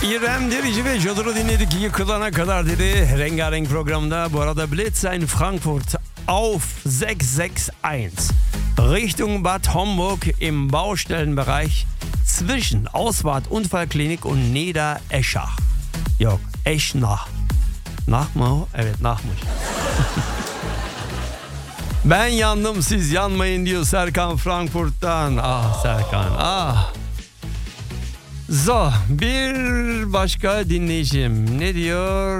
İrem Derici ve Jodor'u dinledik. Yıkılana kadar dedi. Rengarenk programda. Bu arada Blitz in Frankfurt auf 661 Richtung Bad Homburg im Baustellenbereich zwischen Auswart Unfallklinik und Niedereschach. Yok, Eschnach. Nah mı o? Evet, nahmış. Ben yandım, siz yanmayın diyor Serkan Frankfurt'tan. Ah Serkan, ah. So, bir başka dinleyicim ne diyor?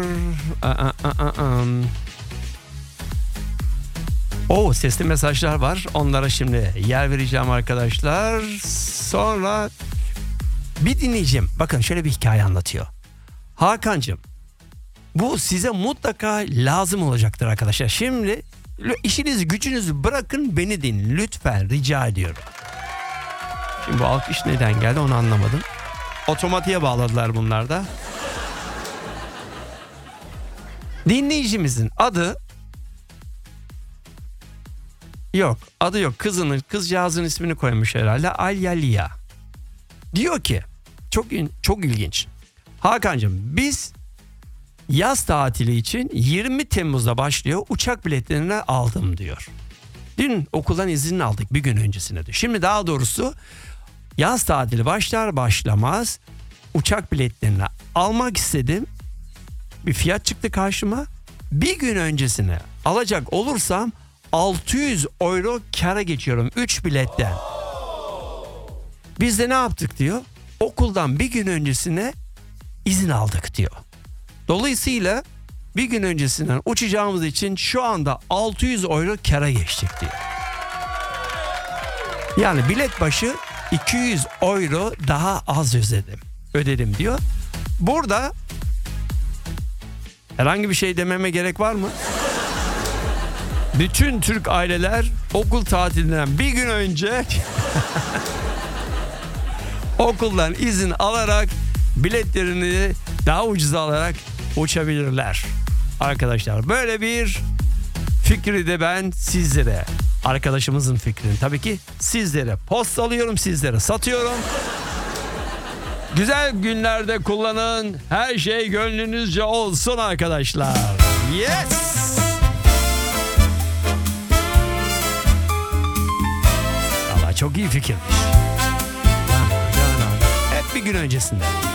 Sesli mesajlar var. Onlara şimdi yer vereceğim arkadaşlar. Sonra bir dinleyicim bakın şöyle bir hikaye anlatıyor. Hakan'cığım, bu size mutlaka lazım olacaktır arkadaşlar. Şimdi işinizi gücünüzü bırakın, beni dinleyin lütfen, rica ediyorum. Şimdi bu alkış neden geldi onu anlamadım. Otomatiğe bağladılar bunlar da. Dinleyicimizin adı yok. Kızcağızın ismini koymuş herhalde. Alyalia. Diyor ki çok ilginç. Hakan'cığım, biz yaz tatili için 20 Temmuz'da başlıyor. Uçak biletlerini aldım diyor. Dün okuldan izin aldık bir gün öncesine diyor. Şimdi daha doğrusu yaz tatili başlar başlamaz uçak biletlerini almak istedim. Bir fiyat çıktı karşıma. Bir gün öncesine alacak olursam 600 euro kâra geçiyorum 3 biletten. Biz de ne yaptık diyor. Okuldan bir gün öncesine izin aldık diyor. Dolayısıyla bir gün öncesinden uçacağımız için şu anda 600 euro kâra geçtik diyor. Yani bilet başı 200 euro daha az ödedim diyor. Burada herhangi bir şey dememe gerek var mı? Bütün Türk aileler okul tatilinden bir gün önce okuldan izin alarak biletlerini daha ucuza alarak uçabilirler. Arkadaşlar böyle bir fikri de ben sizlere, arkadaşımızın fikrini tabii ki sizlere postalıyorum, sizlere satıyorum. Güzel günlerde kullanın. Her şey gönlünüzce olsun arkadaşlar. Yes! Valla çok iyi fikirmiş. Hep bir gün öncesinden.